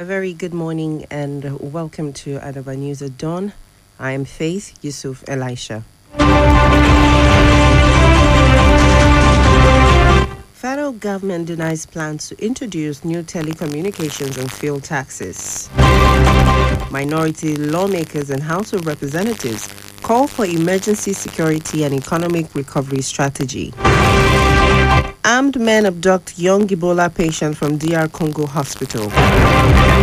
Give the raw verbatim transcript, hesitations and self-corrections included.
A very good morning and welcome to Adaba News at Dawn. I am Faith Yusuf Elisha. Federal government denies plans to introduce new telecommunications and fuel taxes. Minority lawmakers and House of Representatives call for emergency security and economic recovery strategy. Armed men abduct young Ebola patient from D R Congo hospital.